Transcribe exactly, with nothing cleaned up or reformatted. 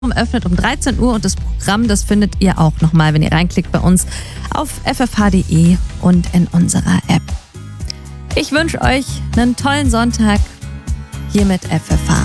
öffnet um dreizehn Uhr und das Programm, das findet ihr auch nochmal, wenn ihr reinklickt bei uns auf f f h punkt d e und in unserer App. Ich wünsche euch einen tollen Sonntag hier mit F F H.